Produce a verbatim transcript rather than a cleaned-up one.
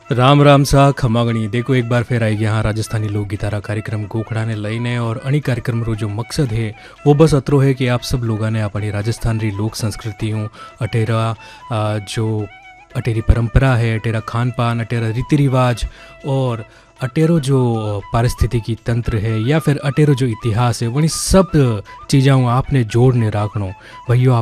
રામ રામ સા ખમાગણી देखो एक बार फिर आई यहाँ राजस्थानी लोक गीतारा कार्यक्रम गोखड़ा ने लईने और अणी कार्यक्रम रो जो मकसद है वो बस अतरो है कि आप सब लोगों ने अपनी राजस्थान री लोक संस्कृति हूँ अटेरा आ, जो अटेरी परंपरा है, अटेरा खान पान, अटेरा रीति रिवाज और अटेरो जो पारिस्थितिकी तंत्र है या फिर अटेरो जो इतिहास है वही सब चीज़ों आपने जोड़ने राखणो भैया।